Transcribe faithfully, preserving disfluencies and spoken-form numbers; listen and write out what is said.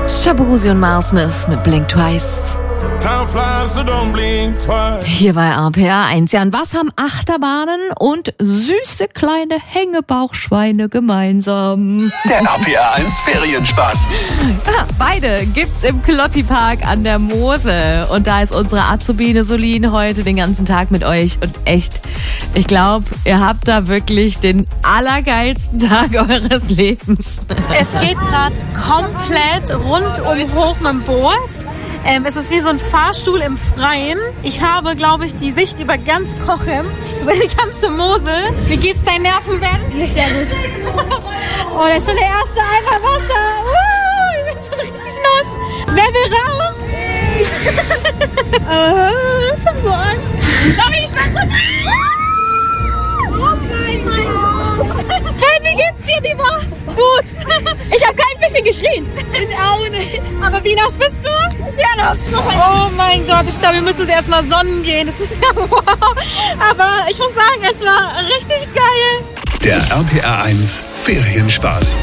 Shaboozey und Miles Smith mit Blink Twice. Time flies, so don't blink twice. Hier bei R P R eins. Ja, und was haben Achterbahnen und süße kleine Hängebauchschweine gemeinsam? Der R P R eins Ferienspaß. Ja, beide gibt's im Klotti-Park an der Mosel. Und da ist unsere Azubine Solin heute den ganzen Tag mit euch. Und echt, ich glaube, ihr habt da wirklich den allergeilsten Tag eures Lebens. Es geht gerade komplett rundum hoch mit dem Boot. Ähm, es ist wie so ein Fahrstuhl im Freien. Ich habe, glaube ich, die Sicht über ganz Cochem, über die ganze Mosel. Wie geht's deinen Nerven, Ben? Nicht sehr gut. Oh, da ist schon der erste Eimer Wasser. Uh, ich bin schon richtig los. Wer will raus? uh, ich hab so Angst. Sorry, ich mach was. Oh mein Gott. Ben, wie geht's dir, lieber? Gut. Ich habe kein bisschen geschrien. Ich auch nicht. Aber wie nass bist du? Ja, noch schnuppern. Oh mein Gott, ich glaube, wir müssen erst mal sonnen gehen. Das ist ja wow. Aber ich muss sagen, es war richtig geil. Der R P R eins Ferienspaß.